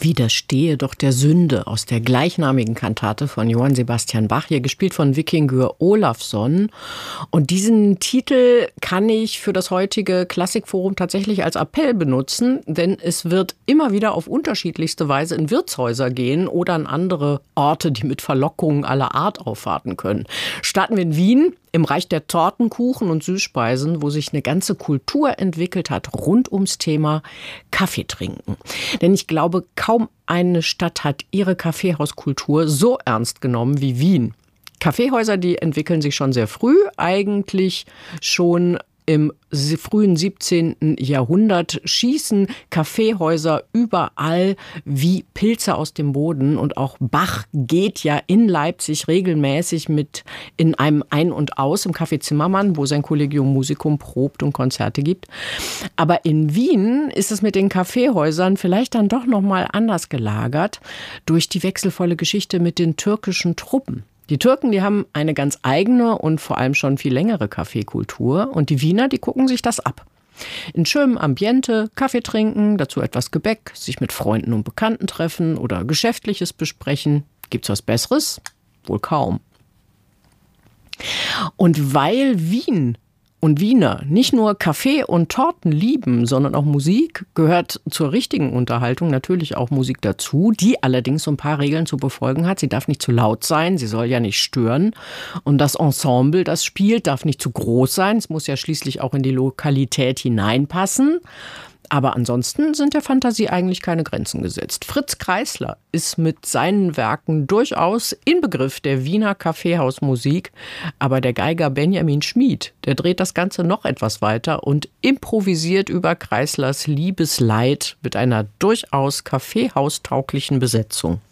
Widerstehe doch der Sünde aus der gleichnamigen Kantate von Johann Sebastian Bach, hier gespielt von Vikingur Olafsson. Und diesen Titel kann ich für das heutige Klassikforum tatsächlich als Appell benutzen, denn es wird immer wieder auf unterschiedlichste Weise in Wirtshäuser gehen oder an andere Orte, die mit Verlockungen aller Art aufwarten können. Starten wir in Wien, im Reich der Torten, Kuchen und Süßspeisen, wo sich eine ganze Kultur entwickelt hat rund ums Thema Kaffee trinken. Denn ich glaube, kaum eine Stadt hat ihre Kaffeehauskultur so ernst genommen wie Wien. Kaffeehäuser, die entwickeln sich schon sehr früh, eigentlich schon im frühen 17. Jahrhundert schießen Kaffeehäuser überall wie Pilze aus dem Boden. Und auch Bach geht ja in Leipzig regelmäßig mit in einem Ein und Aus im Café Zimmermann, wo sein Collegium Musicum probt und Konzerte gibt. Aber in Wien ist es mit den Kaffeehäusern vielleicht dann doch noch mal anders gelagert durch die wechselvolle Geschichte mit den türkischen Truppen. Die Türken, die haben eine ganz eigene und vor allem schon viel längere Kaffeekultur. Und die Wiener, die gucken sich das ab. In schönem Ambiente, Kaffee trinken, dazu etwas Gebäck, sich mit Freunden und Bekannten treffen oder Geschäftliches besprechen. Gibt's was Besseres? Wohl kaum. Und weil Wien und Wiener nicht nur Kaffee und Torten lieben, sondern auch Musik, gehört zur richtigen Unterhaltung natürlich auch Musik dazu, die allerdings so ein paar Regeln zu befolgen hat. Sie darf nicht zu laut sein, sie soll ja nicht stören. Und das Ensemble, das spielt, darf nicht zu groß sein. Es muss ja schließlich auch in die Lokalität hineinpassen. Aber ansonsten sind der Fantasie eigentlich keine Grenzen gesetzt. Fritz Kreisler ist mit seinen Werken durchaus Inbegriff der Wiener Kaffeehausmusik. Aber der Geiger Benjamin Schmid, der dreht das Ganze noch etwas weiter und improvisiert über Kreislers Liebesleid mit einer durchaus kaffeehaustauglichen Besetzung.